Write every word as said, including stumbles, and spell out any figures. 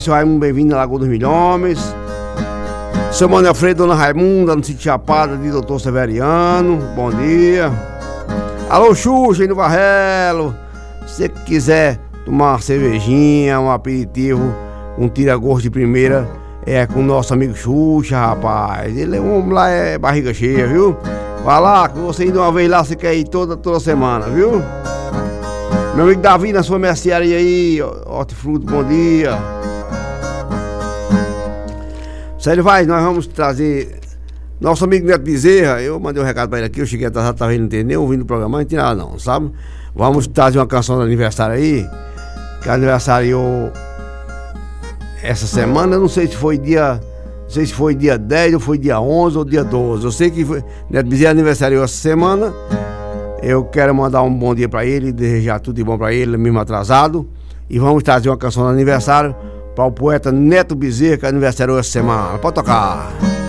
Seu Raimundo, bem-vindo à Lagoa dos Milhões. Seu Manuel Freire, Dona Raimunda, no sítio Chapada, de doutor Severiano, bom dia. Alô, Xuxa, aí no Varrelo. Se você quiser tomar uma cervejinha, um aperitivo, um tira-gosto de primeira, é com o nosso amigo Xuxa, rapaz. Ele é um homem lá, é barriga cheia, viu? Vai lá, que você indo uma vez lá, você quer ir toda, toda semana, viu? Meu amigo Davi, na sua mercearia aí, hortifruti, bom dia. Sério, vai, nós vamos trazer nosso amigo Neto Bezerra. Eu mandei um recado pra ele aqui, eu cheguei atrasado, tava ele não entendeu, ouvindo o programa, não tinha nada não, sabe? Vamos trazer uma canção do aniversário aí, que aniversariou essa semana, eu não sei se foi dia, não sei se foi dia dez, ou foi dia onze, ou dia doze. Eu sei que foi, Neto Bezerra aniversariou essa semana. Eu quero mandar um bom dia pra ele, desejar tudo de bom pra ele, mesmo atrasado. E vamos trazer uma canção do aniversário para o poeta Neto Bezerra, que aniversariou essa semana. Pode tocar.